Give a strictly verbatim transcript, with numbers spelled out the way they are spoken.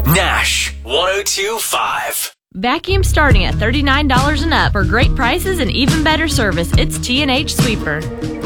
Nash one oh two point five. Vacuum starting at thirty-nine dollars and up. For great prices and even better service, it's T and H Sweeper.